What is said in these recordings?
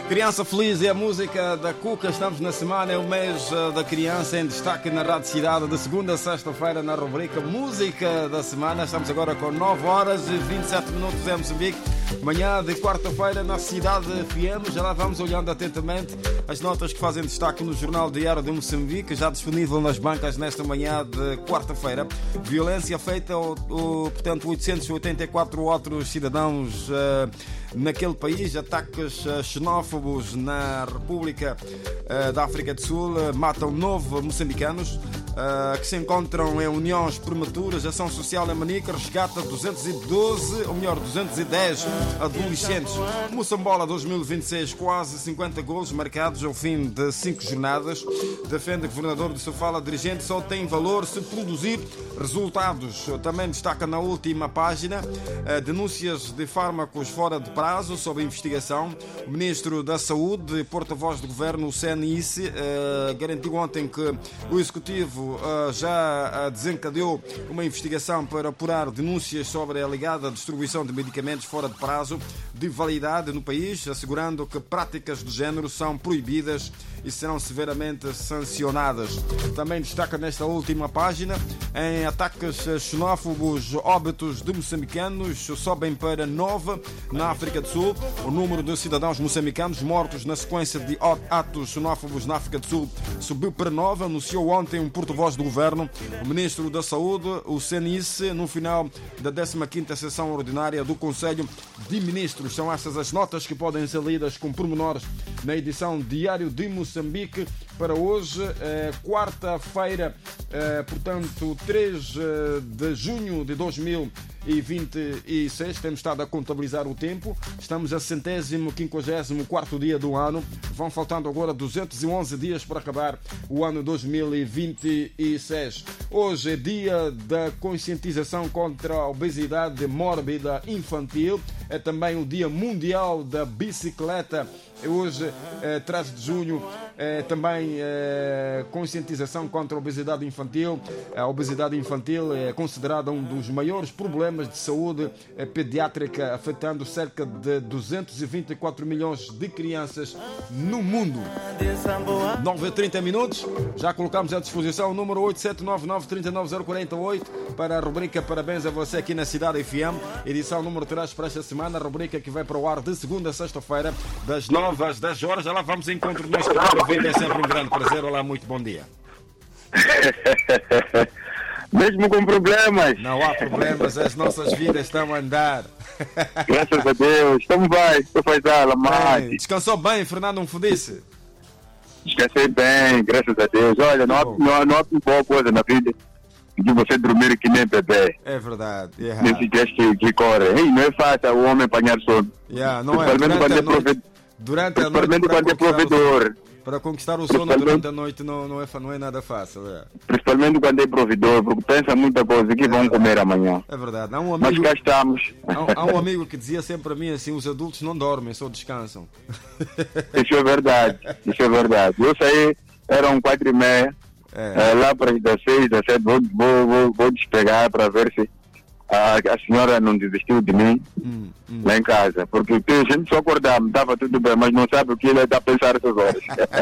Criança Feliz é a música da Cuca. Estamos na semana, é o mês da criança em destaque na Rádio Cidade, de segunda a sexta-feira na rubrica Música da Semana. Estamos agora com 9 horas e 27 minutos em Moçambique. Manhã de quarta-feira na Cidade FM. Já lá vamos olhando atentamente as notas que fazem destaque no Jornal Diário de Moçambique, já disponível nas bancas nesta manhã de quarta-feira. Violência feita, portanto, 884 outros cidadãos naquele país. Ataques xenófobos na República da África do Sul matam 9 moçambicanos que se encontram em uniões prematuras. Ação Social em Manica resgata 210 adolescentes. Moçambola 2026, quase 50 golos marcados ao fim de 5 jornadas. Defende o governador de Sofala, dirigente só tem valor se produzir resultados. Também destaca na última página denúncias de fármacos fora de prazo sob investigação. O ministro da Saúde, porta-voz do governo, o CNIS, garantiu ontem que o executivo já desencadeou uma investigação para apurar denúncias sobre a alegada distribuição de medicamentos fora de prazo de validade no país, assegurando que práticas de género são proibidas e serão severamente sancionadas. Também destaca nesta última página, em ataques xenófobos, óbitos de moçambicanos sobem para 9 na África do Sul. O número de cidadãos moçambicanos mortos na sequência de atos xenófobos na África do Sul subiu para 9, anunciou ontem um porta-voz do governo, o ministro da Saúde, o CNIS, no final da 15ª sessão ordinária do Conselho de Ministros. São essas as notas que podem ser lidas com pormenores na edição Diário de Moçambique para hoje, quarta-feira, portanto, 3 de junho de 2026. Temos estado a contabilizar o tempo. Estamos a 154º dia do ano. Vão faltando agora 211 dias para acabar o ano 2026. Hoje é dia da conscientização contra a obesidade mórbida infantil. É também o Dia Mundial da Bicicleta. Hoje, 13 de junho, também conscientização contra a obesidade infantil. A obesidade infantil é considerada um dos maiores problemas de saúde pediátrica, afetando cerca de 224 milhões de crianças no mundo. 9h30 minutos, já colocamos à disposição o número 8799-39048 para a rubrica Parabéns a você aqui na Cidade FM, edição número 3 para esta semana, a rubrica que vai para o ar de segunda a sexta-feira, das 9 às 10 horas. Já lá vamos em encontro do nosso convidado. É sempre um grande prazer. Olá, muito bom dia. Mesmo com problemas. Não há problemas, as nossas vidas estão a andar. Graças a Deus. Como vai? Estou fazendo, mas descansou bem, Fernando Mfudice? Descansei bem, graças a Deus. Olha, não há boa coisa na vida de você dormir que nem bebê. É verdade. Nesses dias que correm. Não é fácil o homem apanhar sono. Não é. Durante a noite, quando é provedor. Para conquistar o sono durante a noite não é nada fácil. Principalmente quando é provedor, porque pensa muita coisa que vão comer amanhã. É verdade. Mas cá estamos. Há um amigo que dizia sempre para mim assim: os adultos não dormem, só descansam. Isso é verdade. Eu saí, eram 4h30. Lá para as 6, 17, vou despegar para ver se a senhora não desistiu de mim lá em casa, porque a gente só acordava, estava tudo bem, mas não sabe o que ele está a pensar essas horas.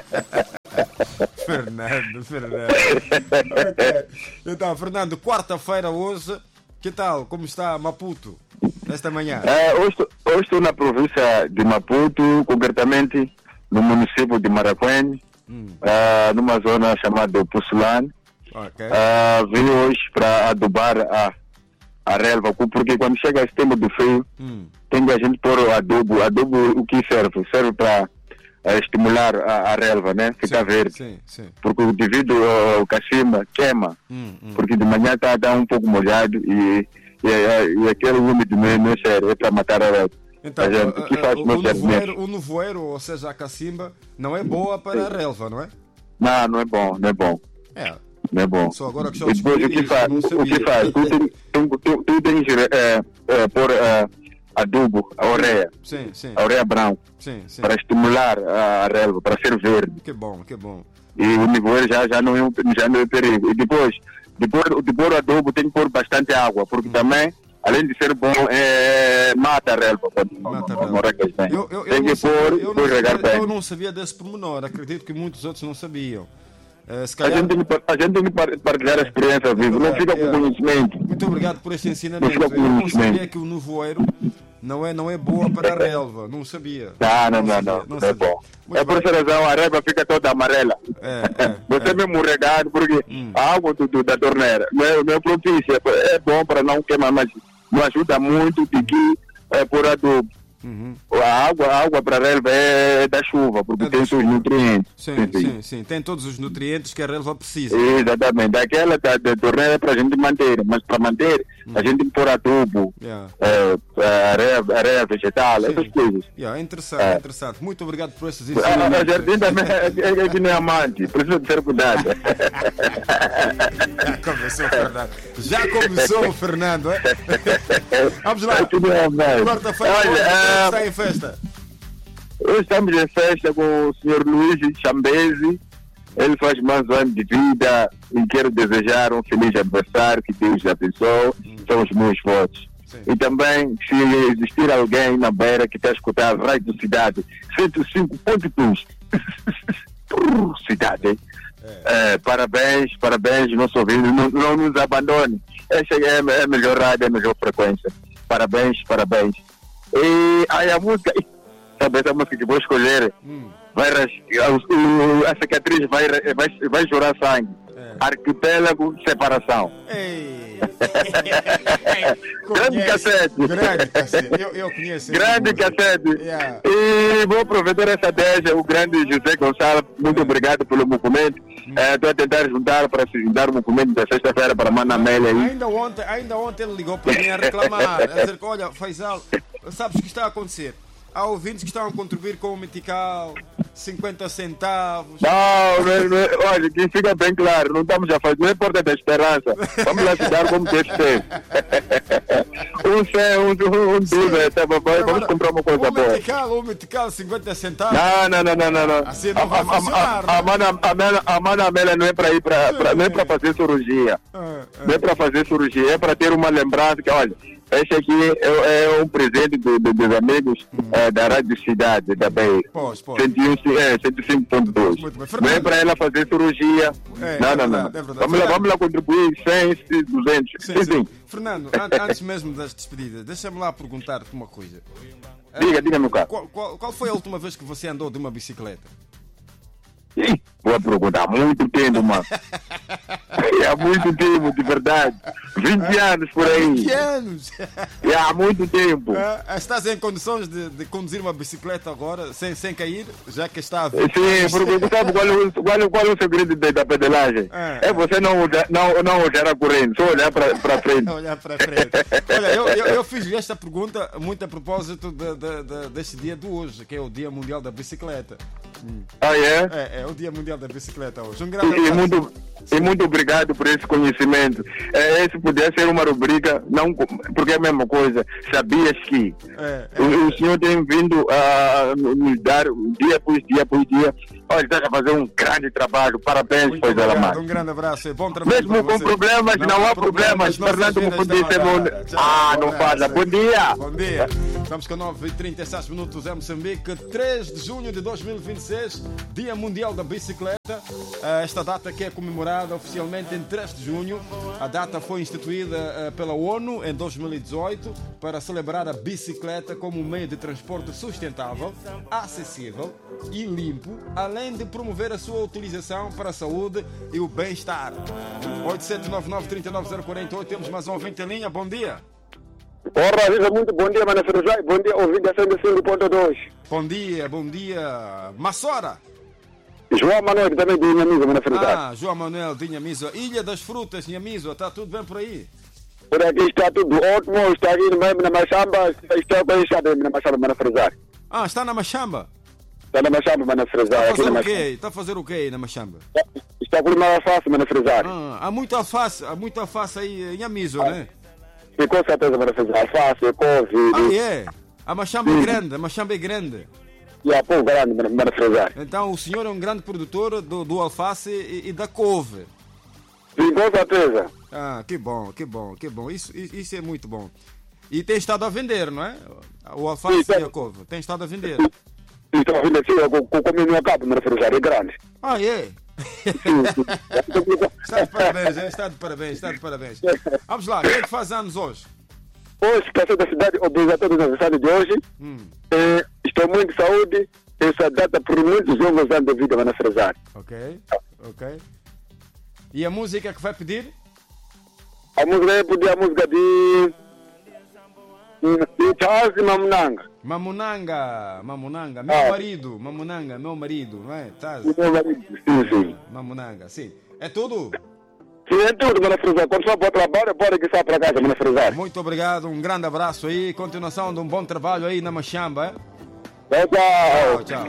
Fernando. Okay. Então, Fernando, quarta-feira hoje, que tal? Como está Maputo esta manhã? Hoje estou na província de Maputo, concretamente no município de Maracuene, numa zona chamada Pussulane. Okay. Vim hoje para adubar a relva, porque quando chega esse tempo do frio, tem que a gente pôr o adubo. Adubo, o que serve? Serve para estimular a relva, né? Ficar verde. Sim. Porque devido ao cacimba, queima. Porque de manhã está um pouco molhado e aquele úmido não é sério, é para matar a relva. Então, o nevoeiro, ou seja, a cacimba, não é boa para a relva, não é? Não é bom. Não é bom. Só agora que depois o que faz? Tu tens pôr adubo, a ureia. Sim. A ureia branca. Sim. Para estimular a relva, para ser verde. Que bom. E o nevoeiro já não é perigo. E depois de pôr o adubo, tem que pôr bastante água, porque também além de ser bom, mata a relva. Não regas bem. Tem que pôr e depois regar bem. Eu não sabia desse pormenor, acredito que muitos outros não sabiam. Calhar... a gente tem que partilhar a experiência, vivo. Não fica com conhecimento. Muito obrigado por este ensinamento. Eu não sabia que o nevoeiro não é boa para a relva, não sabia. Não é bom. Muito por essa razão a relva fica toda amarela. Você mesmo regado, porque a água da torneira não é propícia, é bom para não queimar, mas não ajuda muito de que por adubo. A água para a relva é da chuva, porque tem seus nutrientes. Sim, tem todos os nutrientes que a relva precisa. Exatamente, aquela da torneira é para a gente manter, mas para manter a gente tem que pôr adubo, areia vegetal, essas coisas. Interessante. Muito obrigado por esses ensinamentos. A jardim também é que nem amante, precisa de ser cuidado. Já começou o Fernando, é? Vamos lá. Quarta-feira está em festa. Hoje estamos em festa com o Sr. Luís Chambezi. Ele faz mais um ano de vida e quero desejar um feliz aniversário, que Deus abençoe. São os meus votos. E também, se existir alguém na beira que está a escutar a Rádio Cidade 105.2 Cidade, parabéns, nosso ouvido, não nos abandone. Essa é a melhor rádio, a melhor frequência. Parabéns. E aí a música, sabe essa música que vou escolher? A cicatriz vai chorar sangue. Arquipélago, separação. Grande cassete. Eu conheço. Grande cassete. E vou aproveitar essa deixa, o grande José Gonçalves, muito obrigado pelo movimento. Estou a tentar juntar para se juntar o movimento da sexta-feira para a Mana Amélia. Ainda ontem ele ligou para mim a reclamar, a dizer que, olha, Faisal, sabes o que está a acontecer? Há ouvintes que estão a contribuir com o Metical 50 centavos. Não, olha, que fica bem claro, não estamos a fazer, não é porta da esperança. Vamos lá ajudar como deve ser. Vamos comprar uma coisa boa. O Metical 50 centavos. Não. Assim não vai funcionar. A Mana Amélia não é para ir não é para fazer cirurgia. Não é para fazer cirurgia, é para ter uma lembrança que, olha, esse aqui é um presente dos amigos da Rádio Cidade, da Beira. 105.2. Não é para ela fazer cirurgia. Não. Vamos lá contribuir 100, 200. Sim. Fernando, antes mesmo das despedidas, deixa-me lá perguntar-te uma coisa. Diga, meu caro. Qual foi a última vez que você andou de uma bicicleta? Boa pergunta, há muito tempo, mano. Há muito tempo, de verdade. 20 anos por aí. 20 anos? Há muito tempo. Estás em condições de conduzir uma bicicleta agora, sem cair, já que está a ver? Sim, porque sabe qual é o segredo da pedalagem? É você não olhar a corrente, só olhar para frente. Olhar para frente. Olha, eu fiz esta pergunta muito a propósito deste dia de hoje, que é o Dia Mundial da Bicicleta. É o Dia Mundial da Bicicleta hoje. Um grande muito obrigado por esse conhecimento. Esse poderia ser uma rubrica, não, porque é a mesma coisa. Sabias que o senhor tem vindo a nos dar dia após dia. Olha, está a fazer um grande trabalho. Parabéns, pois ela mais. Um grande abraço e bom trabalho. Mesmo com problemas, não há problemas. Fernando, como disse, não fala. Bom dia. Bom dia. Estamos com 9h36 minutos em Moçambique, 3 de junho de 2026, Dia Mundial da Bicicleta. Esta data que é comemorada oficialmente em 3 de junho. A data foi instituída pela ONU em 2018 para celebrar a bicicleta como um meio de transporte sustentável, acessível e limpo, além de promover a sua utilização para a saúde e o bem-estar. 8799-39048, temos mais um ouvinte em linha. Bom dia. Ora, muito bom dia, Mana Feruzai. Bom dia, ouvinte da 105.2. Bom dia. Massora. João Manuel, que também de Inhamiso, Mana Feruzai. João Manuel de Inhamiso. Ilha das Frutas, Inhamiso. Está tudo bem por aí? Por aqui está tudo ótimo. Está aqui mesmo na Machamba. Estou bem estado na Machamba, Mana Feruzai. Está na Machamba? Está na Machamba, Mana Feruzai. Está a fazer o quê na Machamba? Está por uma alface, Mana Feruzai. Há muita alface aí em Inhamiso, né? E com certeza, Mana Feruzai. Alface, couve. A Machamba é grande. E a pouco grande, Mana Feruzai. Então o senhor é um grande produtor do alface e da couve. Sim, com certeza. Que bom. Isso é muito bom. E tem estado a vender, não é? O alface e a couve. Tem estado a vender. Estou a vender assim, com o meu cabo na refrigerária grande. Ah, é? Está de parabéns, está de parabéns, está de parabéns. Vamos lá, quem é que faz anos hoje? Hoje, passei da cidade, obrigatório do aniversário de hoje. Estou muito de saúde. Essa data por muitos longos anos de vida vai na frasar. Ok. E a música que vai pedir? A música vai pedir a música de Charles Mamunanga. Mamunanga, meu marido, não é? Taz? Meu marido, sim. Mamunanga, sim. É tudo? Sim, é tudo, Mana Frisar. Quando for para o trabalho, pode que saia para casa, Mana Frisar. Muito obrigado, um grande abraço aí, continuação de um bom trabalho aí na Machamba. Tchau.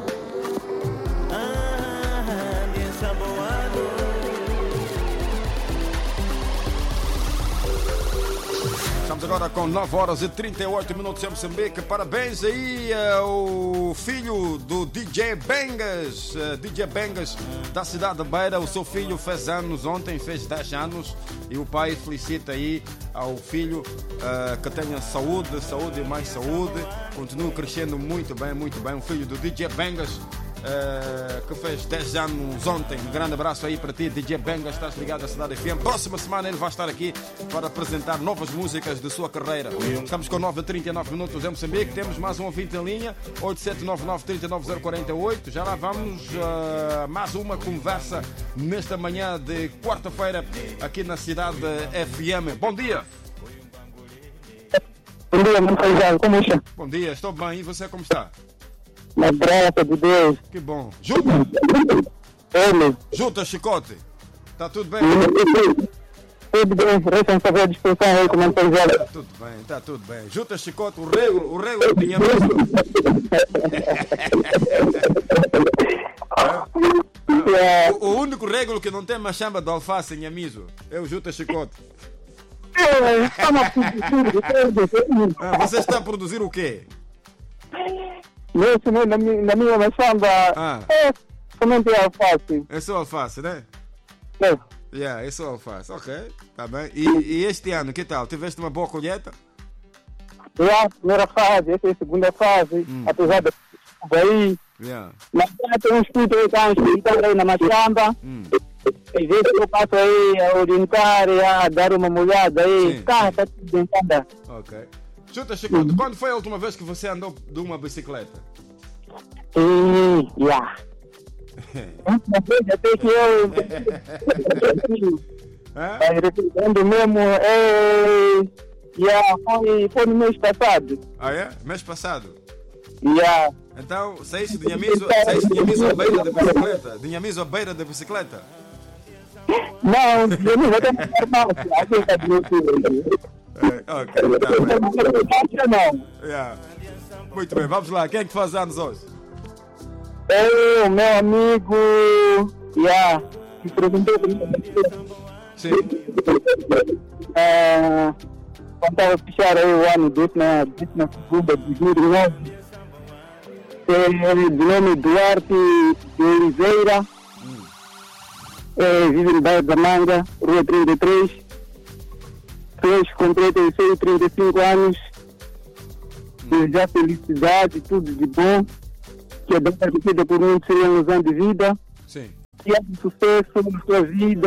Estamos agora com 9 horas e 38 minutos em Moçambique. Parabéns aí ao filho do DJ Bengas, da cidade de Beira. O seu filho fez anos ontem, fez 10 anos. E o pai felicita aí ao filho que tenha saúde e mais saúde. Continua crescendo muito bem. O filho do DJ Bengas, que fez 10 anos ontem. Um grande abraço aí para ti, DJ Bengas. Estás ligado à Cidade FM. Próxima semana ele vai estar aqui para apresentar novas músicas de sua carreira. Estamos com 9h39 minutos em Moçambique. Temos mais um ouvinte em linha, 8799-39048. Já lá vamos mais uma conversa nesta manhã de quarta-feira aqui na Cidade FM. Bom dia. Bom dia, meu paizão, como está? Bom dia, estou bem. E você como está? Na graça de Deus. Que bom. Juta! Ele. Juta, Chicote. Está tudo bem? Tudo bem, resta saber a disposição aí, como é que Está tudo bem. Juta, Chicote, o rego tinha mesmo. O único rego que não tem machamba de alface em Amiso é o Juta Chicote. Você está a produzir o quê? Na minha machamba somente é alface. É só alface, né? É. É só alface. Ok, está bem. E este ano, que tal? Tiveste uma boa colheita? Primeira fase, essa é a segunda fase. Apesar de aí, mas tem uns putos aí que estão aí na machamba. Às vezes eu passo aí a orientar e a dar uma molhada aí. Está tudo bem, tá? Ok. Chuta, Chicote, quando foi a última vez que você andou de uma bicicleta? Até que eu repetindo mesmo, foi no mês passado. Ah, é? Mês passado? Então, saíste de Nhamiso à beira da bicicleta? De Nhamiso à beira da bicicleta? Não, de Nhamiso até normal. Ok, muito bem, vamos lá. Quem é que faz anos hoje? Eu, meu amigo, me perguntou. Sim. Quando estava a fechar aí o ano de 2009, de nome Duarte de Oliveira, vive no bairro da Manga, Rua 33. Fez com 36, 35 anos. Desejar felicidade, tudo de bom. Que é bem permitida por muitos anos de vida. Sim. Que haja sucesso na sua vida.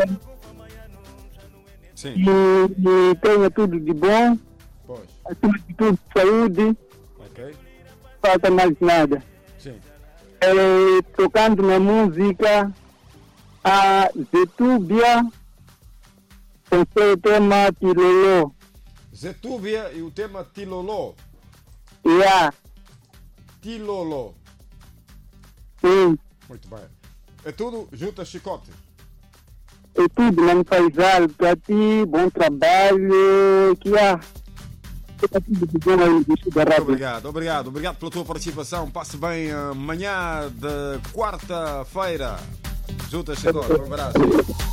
Sim. E tenha tudo de bom. Pois. Acima de tudo, saúde. Ok. Falta mais nada. Sim. Tocando na música, a Zetúbia. Com o tema Tilolô. Zetúbia e o tema Tilolô. Tilolô. Sim. Muito bem. É tudo, Juta Chicote. É tudo, mano, paizal, para ti, bom trabalho, Obrigado pela tua participação. Passe bem amanhã de quarta-feira. Juta Chicote, um abraço.